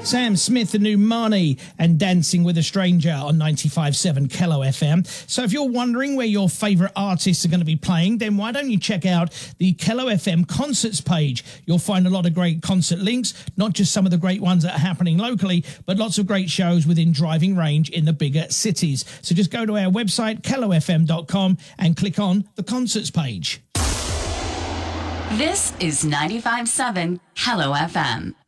Sam Smith, the new Marnie, and Dancing with a Stranger on 95.7 Kello FM. So if you're wondering where your favourite artists are going to be playing, then why don't you check out the Kello FM concerts page? You'll find a lot of great concert links, not just some of the great ones that are happening locally, but lots of great shows within driving range in the bigger cities. So just go to our website, kellofm.com, and click on the concerts page. This is 95.7 Kello FM.